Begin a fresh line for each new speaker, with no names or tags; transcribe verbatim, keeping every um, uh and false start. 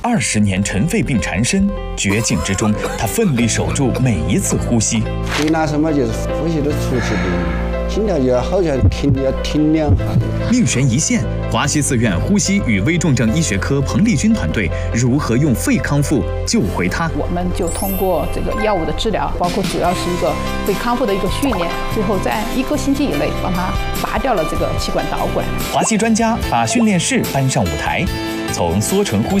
二十年尘肺病缠身，绝境之中，他奋力守住每一次呼吸。
最拿什么就是呼吸的出气不，心跳就要好像停要停两下。
命悬一线，华西四院呼吸与危重症医学科彭丽君团队如何用肺康复救回他？
我们就通过这个药物的治疗，包括主要是一个肺康复的一个训练，最后在一个星期以内帮他拔掉了这个气管导管。
华西专家把训练室搬上舞台，从缩成呼吸。